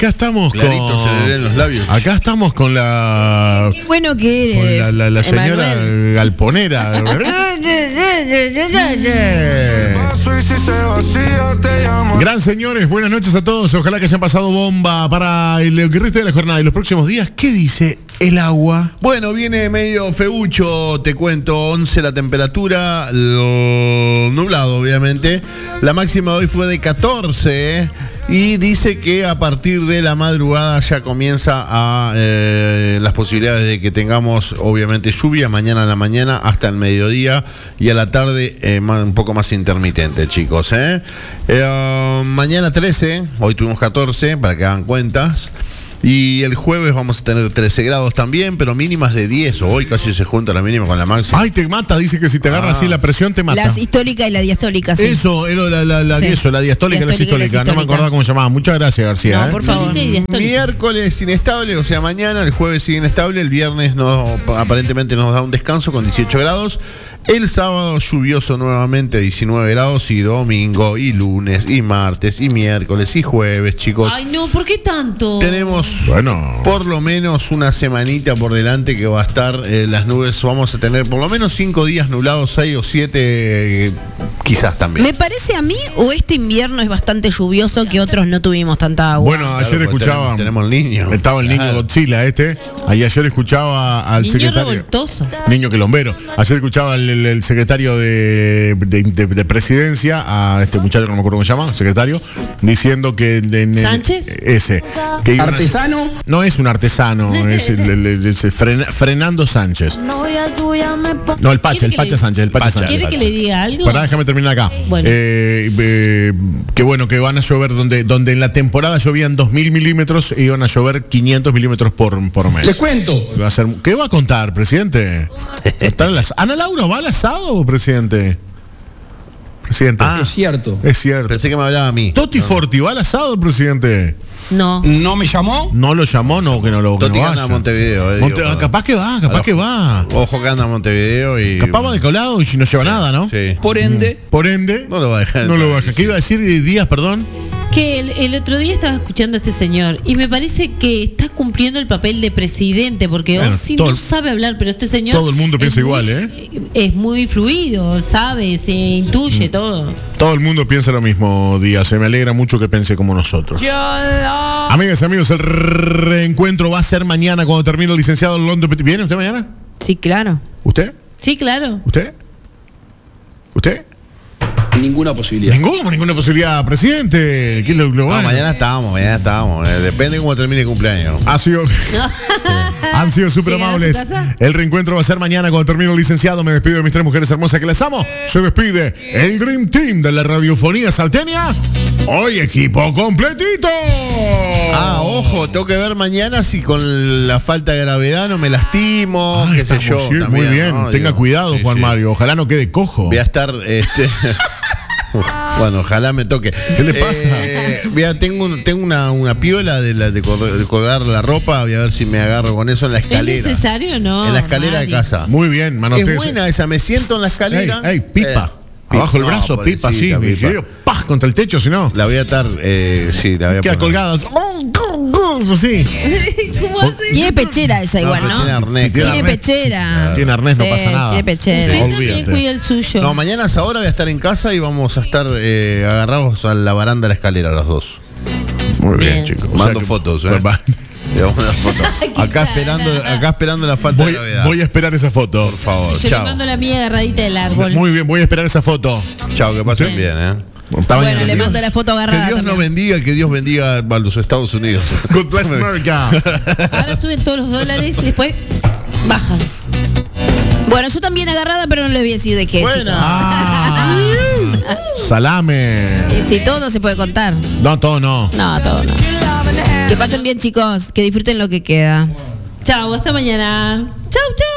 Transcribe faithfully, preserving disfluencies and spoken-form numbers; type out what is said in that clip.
Acá estamos Clarito con... se le ven los labios. Acá estamos con la... Qué bueno que Con eres, la, la, la señora Emanuel. galponera. Gran señores, buenas noches a todos. Ojalá que hayan pasado bomba para el resto de la jornada y los próximos días. ¿Qué dice el agua? Bueno, viene medio feucho, te cuento, once la temperatura, lo nublado obviamente. La máxima de hoy fue de catorce, ¿eh? Y dice que a partir de la madrugada ya comienza a eh, las posibilidades de que tengamos obviamente lluvia mañana a la mañana hasta el mediodía y a la tarde eh, más, un poco más intermitente, chicos. ¿eh? Eh, mañana trece, hoy tuvimos catorce, para que hagan cuentas. Y el jueves vamos a tener trece grados también, pero mínimas de diez. Hoy casi se junta la mínima con la máxima. Ay, te mata, dice que si te agarra Ah. así la presión te mata. La histórica y la diastólica, sí. Eso, era la, la, la, Sí. eso, la diastólica y la Diastólica y la sistólica. No me sistólica. acordaba cómo se llamaba. Muchas gracias, García. No, ¿eh? por favor. Miércoles inestable, o sea, mañana, el jueves sigue inestable, el viernes no, aparentemente nos da un descanso con dieciocho grados. El sábado lluvioso nuevamente, diecinueve grados, y domingo, y lunes, y martes, y miércoles, y jueves, chicos. Ay, no, ¿por qué tanto? Tenemos Bueno. por lo menos una semanita por delante que va a estar eh, las nubes. Vamos a tener por lo menos cinco días nublados, seis o siete, eh, quizás también. Me parece a mí, o este invierno es bastante lluvioso que otros no tuvimos tanta agua. Bueno, ayer Claro, porque escuchaba. tenemos- tenemos el niño. Estaba el niño Claro. Godzilla este. Ahí ayer escuchaba al Niño secretario. revoltoso. Niño quilombero. Ayer escuchaba al el, el secretario de, de, de- de presidencia, a este muchacho, no me acuerdo cómo se llama, secretario, diciendo que. en el- ¿Sánchez? Ese. Que iban a- ¿Artesano? no es un artesano, es, el, el- el- es el Fren- Frenando Sánchez. No, el Pacha, el ¿Quiere que Pacha le- Sánchez, el Pacha Pacha. Sánchez. ¿Quiere que le diga algo? Pará, déjame terminar acá. Bueno. Eh, eh, que bueno, que van a llover donde, donde en la temporada llovían dos mil milímetros y iban a llover quinientos milímetros por, por mes. Les cuento. Va a ser- ¿Qué va a contar, presidente? ¿Está en las- ¿Ana Laura va al asado, presidente? Presidente. Ah. Es cierto. Es cierto. Pensé que me hablaba a mí. Toti Forti va al asado, presidente. No. ¿No me llamó? No lo llamó, no, que no lo que Toti no que anda vaya. a Montevideo, eh, Monte- digo, ah, capaz que va, capaz Ojo. que va. Ojo que anda a Montevideo y. Capaz va de colado y si no lleva nada, ¿no? Sí. Por ende, Por ende, No lo va a dejar No lo va a entrar, dejar. sí. ¿Qué iba a decir Díaz, perdón? Que el, el otro día estaba escuchando a este señor y me parece que está cumpliendo el papel de presidente, porque Bueno, Orsi todo no el- sabe hablar, pero este señor. todo el mundo es piensa muy- igual, ¿eh? Es muy fluido, sabe, se intuye todo. Todo el mundo piensa lo mismo, Díaz. Se me alegra mucho que piense como nosotros. Amigas y amigos, el reencuentro va a ser mañana cuando termine el licenciado Londo Petit. ¿Viene usted mañana? Sí, claro. ¿Usted? Sí, claro. ¿Usted? ¿Usted? ninguna posibilidad. Ninguna, ninguna posibilidad, presidente. ¿Qué es lo, lo No, bueno? mañana estábamos, mañana estábamos. Eh, depende de cómo termine el cumpleaños. Ha sido, han sido súper ¿Llegan a su amables. casa? El reencuentro va a ser mañana cuando termine el licenciado. Me despido de mis tres mujeres hermosas que las amo. Se despide el Dream Team de la radiofonía salteña. Hoy equipo completito. Ah, ojo, tengo que ver mañana si con la falta de gravedad no me lastimo, Ah, qué sé estamos yo. bien, también, muy bien. ¿no? Tenga Digo, cuidado, sí, Juan sí. Mario. Ojalá no quede cojo. Voy a estar, este. Bueno, ojalá me toque. ¿Qué le pasa? Eh, vea, tengo, un- tengo una, una piola de, la, de, col- de colgar la ropa. Voy a ver si me agarro con eso en la ¿Es escalera. necesario o no? En la escalera de Mari? casa. Muy bien, mano. Es usted- buena esa, me siento en la escalera. Ey, ey, pipa. Eh, Abajo el no, brazo, pipa, así. pobrecita, pipa. Miguel, ¡pah! Contra el techo, si no. La voy a atar, eh, sí, la voy a Queda poner. colgada. Así. ¿Cómo hace? Tiene pechera esa igual, pero ¿no? tiene arnés, Sí, tiene claro. Tiene arnés. pechera. Tiene arnés, no Sí, pasa nada. Tiene pechera. Usted Olvídate. también cuida el suyo. No, mañana a esa hora voy a estar en casa y vamos a estar eh, agarrados a la baranda de la escalera los dos. Muy bien, Bien. chicos. O Mando que- fotos, eh. Va- Llevamos una foto. Qué Acá esperando, acá esperando la falta Voy, de gravedad. voy a esperar esa foto. Por favor, Yo le chao. mando la mía agarradita del árbol. Muy bien, voy a esperar esa foto. Chao, que pasen ¿Sí? bien, ¿eh? Hasta Bueno, mañana. le Dios- mando la foto Que agarrada. Dios nos también. bendiga, que Dios bendiga a los Estados Unidos. God bless America. Ahora suben todos los dólares y después bajan. Bueno, yo también agarrada, pero no les voy a decir de qué. Buena. Ah, salame. chicos. Y si todo no se puede contar. No, todo no. No, todo no. Que pasen bien, chicos. Que disfruten lo que queda. Chao, hasta mañana. Chau, chau.